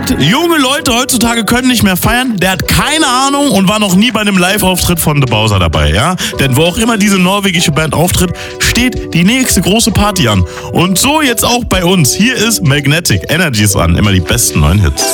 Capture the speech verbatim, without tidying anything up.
sagt, junge Leute heutzutage können nicht mehr feiern. Der hat keine Ahnung und war noch nie bei einem Live-Auftritt von The Bowser dabei, ja? Denn wo auch immer diese norwegische Band auftritt, steht die nächste große Party an. Und so jetzt auch bei uns. Hier ist Magnetic. Energy ist an. Immer die besten neuen Hits.